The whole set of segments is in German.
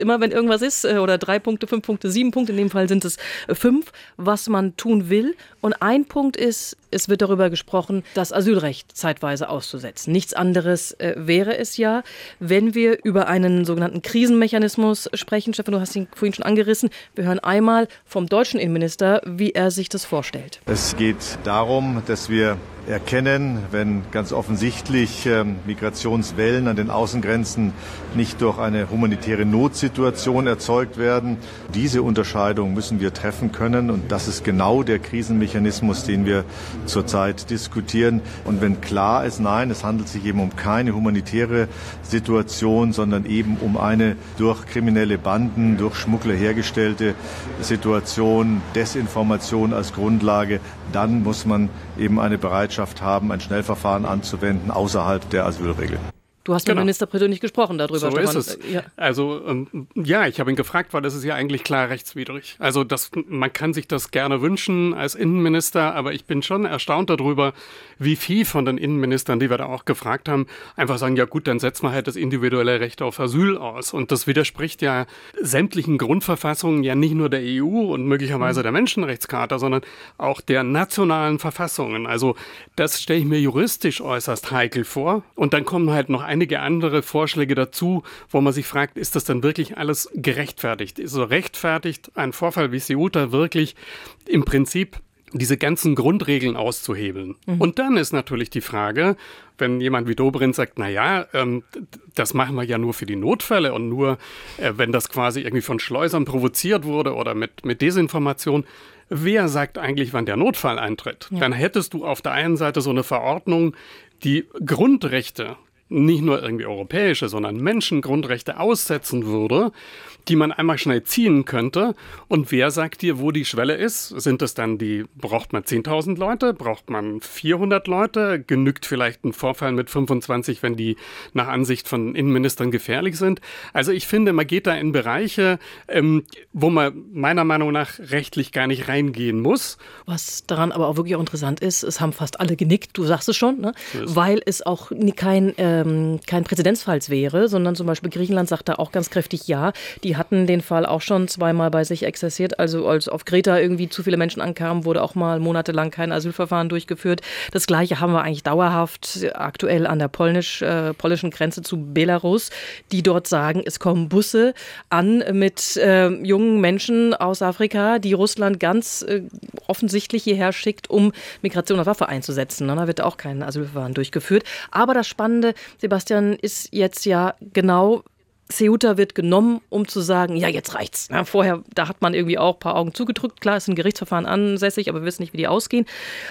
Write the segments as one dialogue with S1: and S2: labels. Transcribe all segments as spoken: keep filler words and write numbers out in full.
S1: immer wenn irgendwas ist, oder drei Punkte, fünf Punkte, sieben Punkte, in dem Fall sind es fünf, was man tun will. Und ein Punkt ist, es wird darüber gesprochen, das Asylrecht zeitweise auszusetzen. Nichts anderes äh, wäre es ja, wenn wir über einen sogenannten Krisenmechanismus sprechen. Stefan, du hast ihn vorhin schon angerissen. Wir hören einmal vom deutschen Innenminister, wie er sich das vorstellt.
S2: Es geht darum, dass wir erkennen, wenn ganz offensichtlich ähm, Migrationswellen an den Außengrenzen nicht durch eine humanitäre Notsituation erzeugt werden. Diese Unterscheidung müssen wir treffen können und das ist genau der Krisenmechanismus, den wir zurzeit diskutieren. Und wenn klar ist, nein, es handelt sich eben um keine humanitäre Situation, sondern eben um eine durch kriminelle Banden, durch Schmuggler hergestellte Situation, Desinformation als Grundlage, dann muss man eben eine Bereitschaft haben, ein Schnellverfahren anzuwenden außerhalb der Asylregeln.
S1: Du hast mit
S3: genau.
S1: dem Minister persönlich gesprochen darüber.
S3: So
S1: Stefan.
S3: ist es.
S1: Ja.
S3: Also ähm, ja, ich habe ihn gefragt, weil das ist ja eigentlich klar rechtswidrig. Also das, man kann sich das gerne wünschen als Innenminister, aber ich bin schon erstaunt darüber, wie viel von den Innenministern, die wir da auch gefragt haben, einfach sagen, ja gut, dann setzen wir halt das individuelle Recht auf Asyl aus. Und das widerspricht ja sämtlichen Grundverfassungen, ja nicht nur der E U und möglicherweise der Menschenrechtscharta, sondern auch der nationalen Verfassungen. Also das stelle ich mir juristisch äußerst heikel vor. Und dann kommen halt noch einige andere Vorschläge dazu, wo man sich fragt, ist das dann wirklich alles gerechtfertigt? Ist so rechtfertigt ein Vorfall wie Ceuta wirklich im Prinzip diese ganzen Grundregeln auszuhebeln? Mhm. Und dann ist natürlich die Frage, wenn jemand wie Dobrindt sagt, na ja, ähm, das machen wir ja nur für die Notfälle und nur, äh, wenn das quasi irgendwie von Schleusern provoziert wurde oder mit, mit Desinformation. Wer sagt eigentlich, wann der Notfall eintritt? Ja. Dann hättest du auf der einen Seite so eine Verordnung, die Grundrechte, nicht nur irgendwie europäische, sondern Menschengrundrechte aussetzen würde, die man einmal schnell ziehen könnte. Und wer sagt dir, wo die Schwelle ist? Sind es dann die, braucht man zehntausend Leute? Braucht man vierhundert Leute? Genügt vielleicht ein Vorfall mit fünfundzwanzig, wenn die nach Ansicht von Innenministern gefährlich sind? Also ich finde, man geht da in Bereiche, ähm, wo man meiner Meinung nach rechtlich gar nicht reingehen muss.
S1: Was daran aber auch wirklich auch interessant ist, es haben fast alle genickt, du sagst es schon, ne? So weil es auch kein, ähm, kein Präzedenzfall wäre, sondern zum Beispiel Griechenland sagt da auch ganz kräftig ja. Die hatten den Fall auch schon zweimal bei sich exerziert. Also als auf Kreta irgendwie zu viele Menschen ankamen, wurde auch mal monatelang kein Asylverfahren durchgeführt. Das Gleiche haben wir eigentlich dauerhaft aktuell an der polnisch, äh, polnischen Grenze zu Belarus, die dort sagen, es kommen Busse an mit äh, jungen Menschen aus Afrika, die Russland ganz äh, offensichtlich hierher schickt, um Migration als Waffe einzusetzen. Da wird auch kein Asylverfahren durchgeführt. Aber das Spannende, Sebastian, ist jetzt ja genau, Ceuta wird genommen, um zu sagen, ja, jetzt reicht's. Ja, vorher, da hat man irgendwie auch ein paar Augen zugedrückt. Klar, es ist ein Gerichtsverfahren ansässig, aber wir wissen nicht, wie die ausgehen.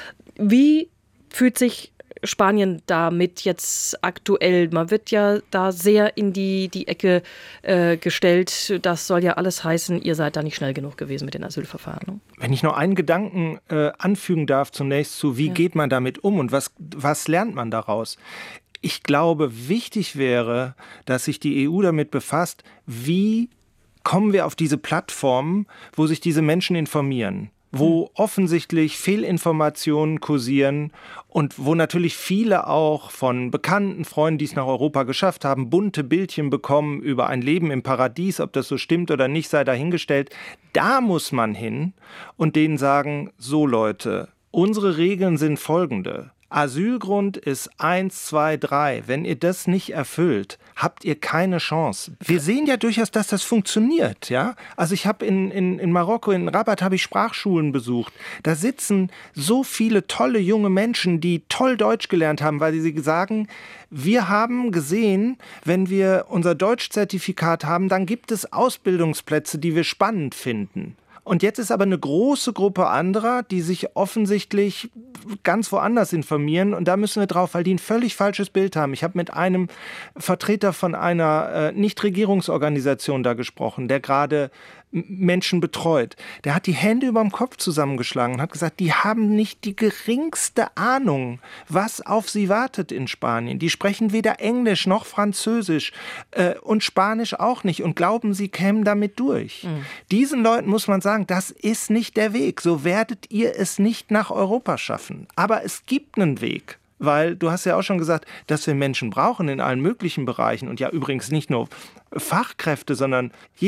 S1: Wie fühlt sich Spanien damit jetzt aktuell? Man wird ja da sehr in die, die Ecke äh, gestellt. Das soll ja alles heißen, ihr seid da nicht schnell genug gewesen mit den Asylverfahren.
S4: Wenn ich noch einen Gedanken äh, anfügen darf zunächst zu, wie ja. geht man damit um und was, was lernt man daraus? Ich glaube, wichtig wäre, dass sich die E U damit befasst, wie kommen wir auf diese Plattformen, wo sich diese Menschen informieren, wo offensichtlich Fehlinformationen kursieren und wo natürlich viele auch von bekannten Freunden, die es nach Europa geschafft haben, bunte Bildchen bekommen über ein Leben im Paradies. Ob das so stimmt oder nicht, sei dahingestellt. Da muss man hin und denen sagen, so Leute, unsere Regeln sind folgende. Asylgrund ist eins, zwei, drei. Wenn ihr das nicht erfüllt, habt ihr keine Chance. Wir sehen ja durchaus, dass das funktioniert. Ja? Also ich habe in, in, in Marokko, in Rabat, habe ich Sprachschulen besucht. Da sitzen so viele tolle junge Menschen, die toll Deutsch gelernt haben, weil sie sagen, wir haben gesehen, wenn wir unser Deutschzertifikat haben, dann gibt es Ausbildungsplätze, die wir spannend finden. Und jetzt ist aber eine große Gruppe anderer, die sich offensichtlich ganz woanders informieren. Und da müssen wir drauf, weil die ein völlig falsches Bild haben. Ich habe mit einem Vertreter von einer äh, Nichtregierungsorganisation da gesprochen, der gerade Menschen betreut. Der hat die Hände über dem Kopf zusammengeschlagen und hat gesagt, die haben nicht die geringste Ahnung, was auf sie wartet in Spanien. Die sprechen weder Englisch noch Französisch äh, und Spanisch auch nicht und glauben, sie kämen damit durch. Mhm. Diesen Leuten muss man sagen, das ist nicht der Weg. So werdet ihr es nicht nach Europa schaffen. Aber es gibt einen Weg. Weil du hast ja auch schon gesagt, dass wir Menschen brauchen in allen möglichen Bereichen und ja übrigens nicht nur Fachkräfte, sondern